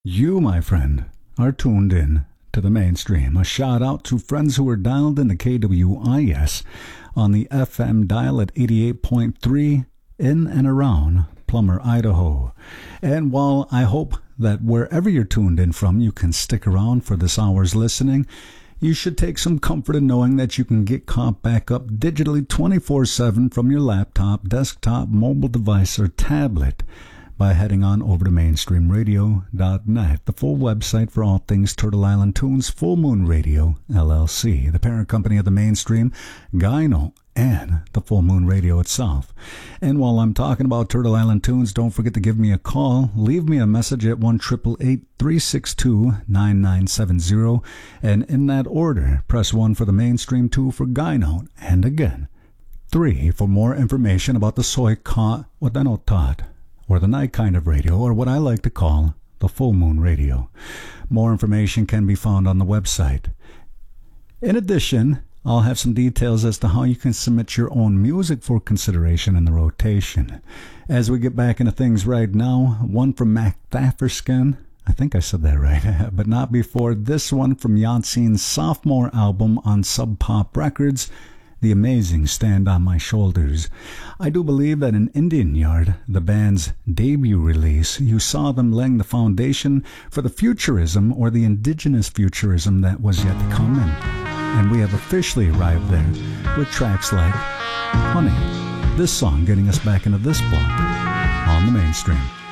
You, my friend, are tuned in to the mainstream. A shout out to friends who are dialed into KWIS on the FM dial at 88.3 in and around Plummer, Idaho. And while I hope that wherever you're tuned in from, you can stick around for this hour's listening, you should take some comfort in knowing that you can get caught back up digitally 24/7 from your laptop, desktop, mobile device, or tablet by heading on over to mainstreamradio.net, the full website for all things Turtle Island Tunes, Full Moon Radio, LLC, the parent company of the Mainstream, Gyno, and the Full Moon Radio itself. And while I'm talking about Turtle Island Tunes, don't forget to give me a call. Leave me a message at 1-888-362-9970, and in that order, press 1 for the Mainstream, 2 for Gyno, and again, 3 for more information about the Soy-Ka Wadanotat, or the night kind of radio, or what I like to call the Full Moon Radio. More information can be found on the website. In addition, I'll have some details as to how you can submit your own music for consideration in the rotation. As we get back into things right now, one from Mac Thafferskin, I think I said that right, but not before. This one from Yasin's sophomore album on Sub Pop Records, The Amazing Stand on My Shoulders. I do believe that in Indian Yard, the band's debut release, you saw them laying the foundation for the futurism or the indigenous futurism that was yet to come in. And we have officially arrived there with tracks like Honey, this song getting us back into this block on the Mainstream.